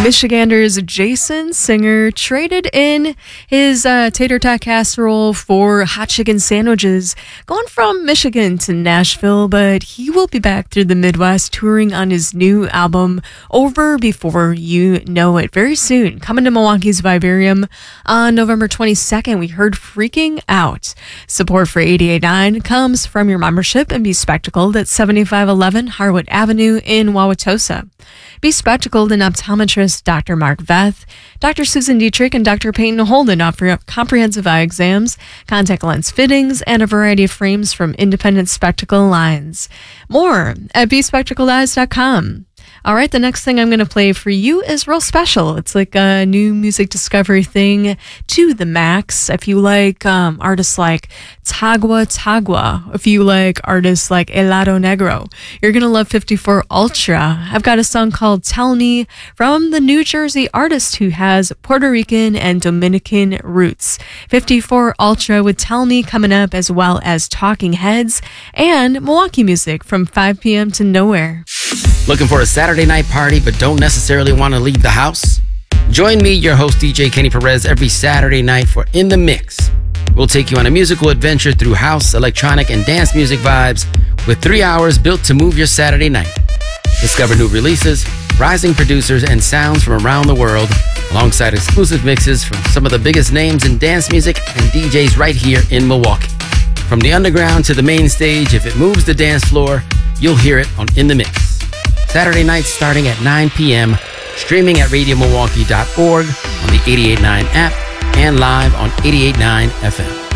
Michiganders Jason Singer traded in his tater tot casserole for hot chicken sandwiches, going from Michigan to Nashville, but he will be back through the Midwest touring on his new album, Over Before You Know It, very soon. Coming to Milwaukee's Vivarium on November 22nd, we heard Freaking Out. Support for 88.9 comes from your membership and Be Spectacled at 7511 Harwood Avenue in Wauwatosa. Be Spectacled and optometrist Dr. Mark Veth, Dr. Susan Dietrich, and Dr. Peyton Holden offer comprehensive eye exams, contact lens fittings, and a variety of frames from independent spectacle lines. More at bespectacledeyes.com. All right, the next thing I'm going to play for you is real special. It's like a new music discovery thing to the max. If you like artists like Tagua, if you like artists like Helado Negro, you're going to love 54 Ultra. I've got a song called Tell Me from the New Jersey artist who has Puerto Rican and Dominican roots. 54 Ultra with Tell Me coming up, as well as Talking Heads and Milwaukee music from 5 p.m. to nowhere. Looking for a Saturday night party but don't necessarily want to leave the house? Join me, your host DJ Kenny Perez, every Saturday night for In the Mix. We'll take you on a musical adventure through house, electronic, and dance music vibes with 3 hours built to move your Saturday night. Discover new releases, rising producers, and sounds from around the world, alongside exclusive mixes from some of the biggest names in dance music and DJs right here in Milwaukee. From the underground to the main stage, if it moves the dance floor, you'll hear it on In the Mix. Saturday nights starting at 9 p.m., streaming at radiomilwaukee.org, on the 88.9 app, and live on 88.9 FM.